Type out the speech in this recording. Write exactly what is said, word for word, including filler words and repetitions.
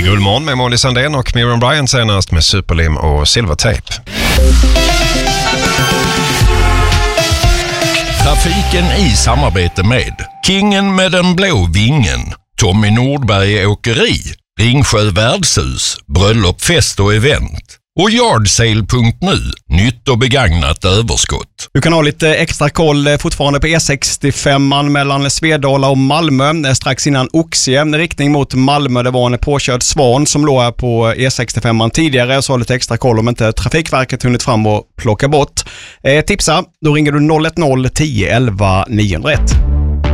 Guldmorgon med Molly Sandén och Miriam Bryant senast med Superlim och Silvertape. Trafiken i samarbete med Kingen med den blå vingen, Tommy Nordberg Åkeri, Ringsjö Värdshus, Bröllop, fest och event och Yardsale punkt nu, nytt och begagnat överskott. Du kan ha lite extra koll fortfarande på E sextiofem mellan Svedala och Malmö. Strax innan Oxie, riktning mot Malmö. Det var en påkörd svan som låg här på E sextiofem tidigare. Så lite extra koll om inte Trafikverket hunnit fram och plocka bort. Eh, tipsa, då ringer du noll ett noll tio elva niohundraett.